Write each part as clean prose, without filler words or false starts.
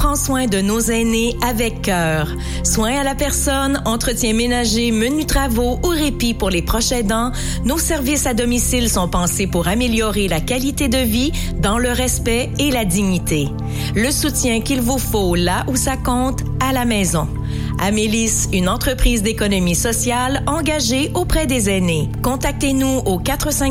prend soin de nos aînés avec cœur. Soins à la personne, entretien ménager, menus travaux ou répit pour les proches aidants, nos services à domicile sont pensés pour améliorer la qualité de vie dans le respect et la dignité. Le soutien qu'il vous faut là où ça compte, à la maison. Amélis, une entreprise d'économie sociale engagée auprès des aînés. Contactez-nous au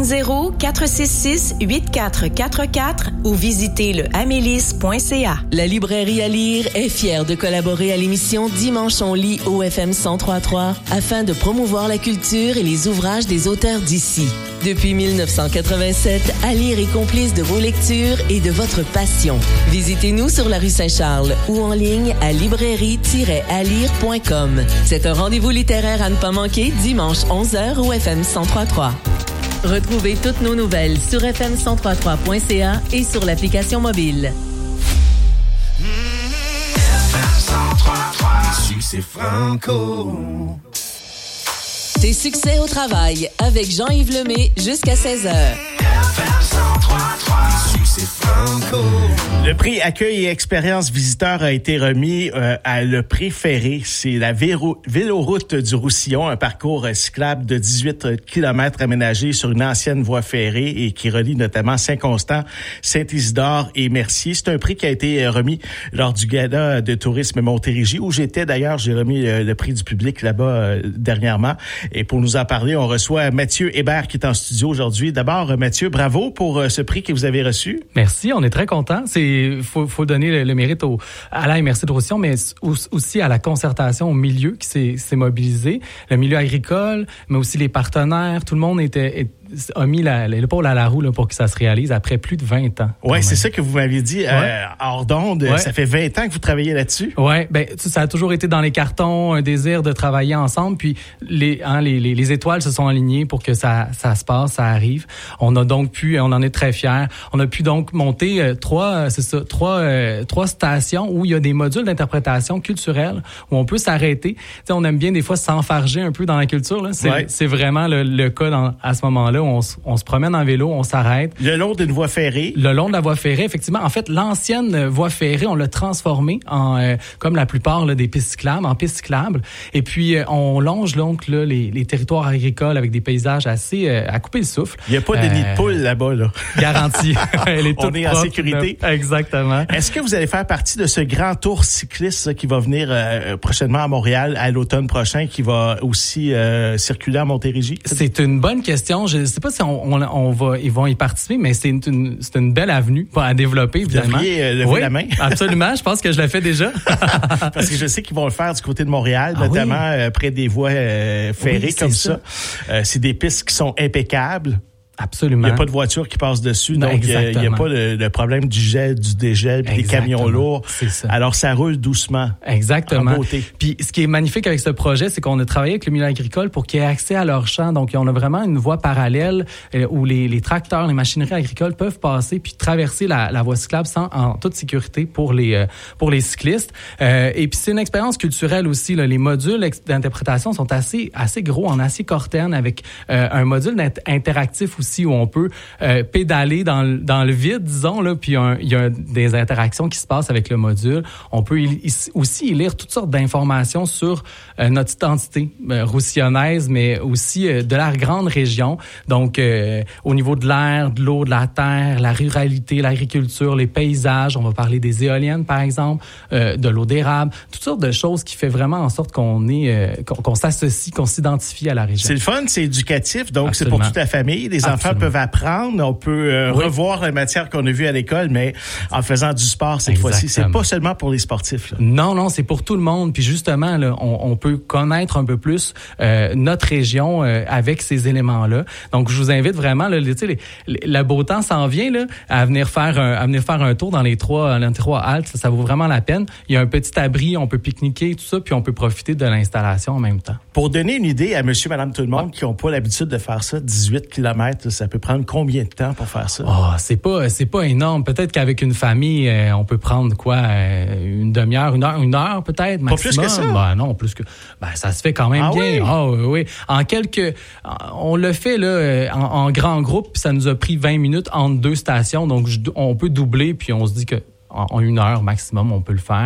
450-466-8444 ou visitez le amélis.ca. La librairie à lire est fière de collaborer à l'émission Dimanche on lit au FM 103.3 afin de promouvoir la culture et les ouvrages des auteurs d'ici. Depuis 1987, à lire est complice de vos lectures et de votre passion. Visitez-nous sur la rue Saint-Charles ou en ligne à librairie-alire.com. C'est un rendez-vous littéraire à ne pas manquer dimanche 11h au FM 103.3. Retrouvez toutes nos nouvelles sur fm1033.ca et sur l'application mobile. Ici, c'est Franco. Tes succès au travail avec Jean-Yves Lemay jusqu'à 16h. Ici, c'est Franco. Le prix Accueil et Expérience Visiteur a été remis à le prix Ferré. C'est la Véloroute du Roussillon, un parcours cyclable de 18 km aménagé sur une ancienne voie ferrée et qui relie notamment Saint-Constant, Saint-Isidore et Mercier. C'est un prix qui a été remis lors du gala de tourisme Montérégie, où j'étais d'ailleurs. J'ai remis le prix du public là-bas dernièrement. Et pour nous en parler, on reçoit Mathieu Hébert qui est en studio aujourd'hui. D'abord, Mathieu, bravo pour ce prix que vous avez reçu. Merci, on est très contents. Faut donner le mérite à la MRC de Roussillon, mais aussi à la concertation au milieu qui s'est mobilisé, le milieu agricole, mais aussi les partenaires. Tout le monde a mis l'épaule à la roue là, pour que ça se réalise après plus de 20 ans. Oui, c'est ça que vous m'aviez dit hors d'onde. Ouais. Ça fait 20 ans que vous travaillez là-dessus. Oui, ça a toujours été dans les cartons, un désir de travailler ensemble. Puis les étoiles se sont alignées pour que ça se passe, ça arrive. On a donc pu, on en est très fiers, on a pu donc monter trois stations où il y a des modules d'interprétation culturelle où on peut s'arrêter. T'sais, on aime bien des fois s'enfarger un peu dans la culture. Là. C'est vraiment le cas à ce moment-là. On se promène en vélo, on s'arrête. Le long d'une voie ferrée. Le long de la voie ferrée, effectivement. En fait, l'ancienne voie ferrée, on l'a transformée en, comme la plupart là, des pistes cyclables, en pistes cyclables. Et puis, on longe donc là, les territoires agricoles avec des paysages assez à couper le souffle. Il n'y a pas de nid de poule là-bas, là. Garanti. Elle est toute on est propre, en sécurité. Là. Exactement. Est-ce que vous allez faire partie de ce grand tour cycliste qui va venir prochainement à Montréal à l'automne prochain, qui va aussi circuler à Montérégie? C'est une bonne question. Je ne sais pas si ils vont y participer, mais c'est une belle avenue à développer, évidemment. Vous devriez lever la main. Absolument. Je pense que je l'ai fait déjà. Parce que je sais qu'ils vont le faire du côté de Montréal, notamment près des voies ferrées comme ça. C'est des pistes qui sont impeccables. Absolument. Il n'y a pas de voiture qui passe dessus, non, donc il n'y a pas le problème du gel, du dégel, puis des camions lourds. C'est ça. Alors, ça roule doucement. Exactement. En beauté. Puis, ce qui est magnifique avec ce projet, c'est qu'on a travaillé avec le milieu agricole pour qu'il y ait accès à leurs champs. Donc, on a vraiment une voie parallèle où les tracteurs, les machineries agricoles peuvent passer puis traverser la voie cyclable en toute sécurité pour les cyclistes. Et puis, c'est une expérience culturelle aussi. Là. Les modules d'interprétation sont assez gros, en acier cortène, avec un module interactif aussi où on peut pédaler dans le vide, disons, là, puis il y a des interactions qui se passent avec le module. On peut aussi y lire toutes sortes d'informations sur notre identité roussillonnaise, mais aussi de la grande région. Donc, au niveau de l'air, de l'eau, de la terre, la ruralité, l'agriculture, les paysages. On va parler des éoliennes, par exemple, de l'eau d'érable, toutes sortes de choses qui fait vraiment en sorte qu'on s'associe, qu'on s'identifie à la région. C'est le fun, c'est éducatif, donc Absolument. C'est pour toute la famille. Les enfants peuvent apprendre, on peut revoir la matière qu'on a vue à l'école, mais en faisant du sport cette fois-ci. C'est pas seulement pour les sportifs. Là. Non, c'est pour tout le monde. Puis justement, là, on peut connaître un peu plus notre région avec ces éléments-là. Donc, je vous invite vraiment, là, le beau temps s'en vient là, à venir faire un tour dans les trois haltes. Ça vaut vraiment la peine. Il y a un petit abri, on peut pique-niquer, tout ça, puis on peut profiter de l'installation en même temps. Pour donner une idée à monsieur, madame, tout le monde qui n'ont pas l'habitude de faire ça, 18 km, ça peut prendre combien de temps pour faire ça? C'est pas énorme. Peut-être qu'avec une famille, on peut prendre une demi-heure, une heure peut-être, maximum. Pas plus que ça? Non, plus que... ça se fait quand même bien. Oui? Oui. On le fait là en grand groupe, puis ça nous a pris 20 minutes entre deux stations. Donc, on peut doubler, puis on se dit que en 1 heure maximum, on peut le faire.